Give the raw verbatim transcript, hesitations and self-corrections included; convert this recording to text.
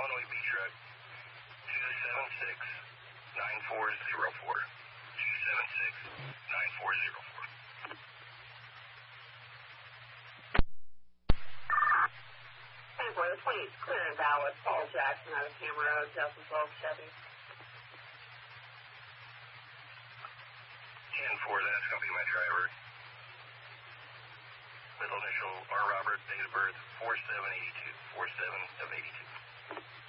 Illinois B truck, two seven six, nine four zero four. two seven six, nine four zero four. ten four, the twenty is clear and valid. Paul Jackson out of Camera Road, Delta twelve Chevy. ten four, that's going to be my driver. Middle initial R. Robert, date of birth four seven eighty-two. four seven of eighty-two.